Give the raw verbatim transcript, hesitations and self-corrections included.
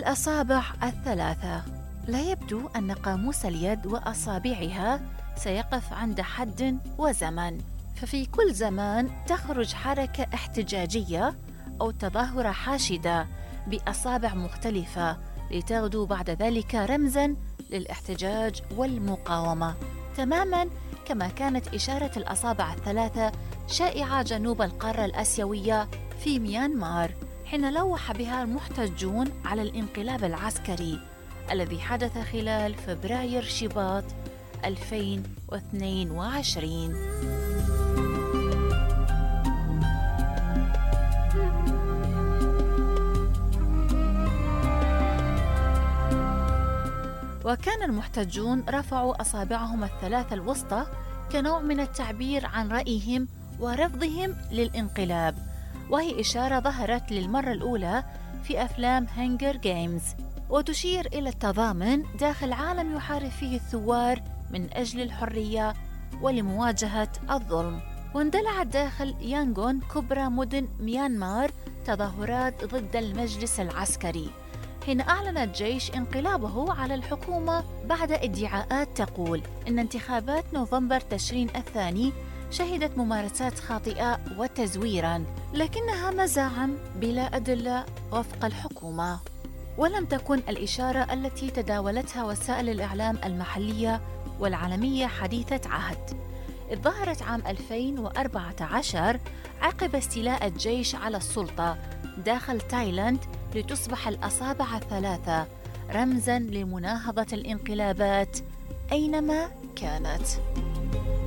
الأصابع الثلاثة. لا يبدو أن قاموس اليد وأصابعها سيقف عند حد وزمن، ففي كل زمان تخرج حركة احتجاجية أو تظاهرة حاشدة بأصابع مختلفة لتغدو بعد ذلك رمزاً للاحتجاج والمقاومة، تماماً كما كانت إشارة الأصابع الثلاثة شائعة جنوب القارة الآسيوية في ميانمار حين لوح بها المحتجون على الانقلاب العسكري الذي حدث خلال فبراير شباط ألفين واثنين وعشرين. وكان المحتجون رفعوا أصابعهم الثلاثة الوسطى كنوع من التعبير عن رأيهم ورفضهم للانقلاب، وهي إشارة ظهرت للمرة الأولى في أفلام هانجر جيمز، وتشير إلى التضامن داخل عالم يحارب فيه الثوار من أجل الحرية ولمواجهة الظلم. واندلعت داخل يانغون كبرى مدن ميانمار تظاهرات ضد المجلس العسكري حين أعلن الجيش انقلابه على الحكومة بعد ادعاءات تقول إن انتخابات نوفمبر تشرين الثاني شهدت ممارسات خاطئة وتزويراً، لكنها مزاعم بلا أدلة وفق الحكومة. ولم تكن الإشارة التي تداولتها وسائل الإعلام المحلية والعالمية حديثة عهد، إذ ظهرت عام ألفين وأربعة عشر عقب استيلاء الجيش على السلطة داخل تايلاند لتصبح الأصابع الثلاثة رمزاً لمناهضة الانقلابات أينما كانت.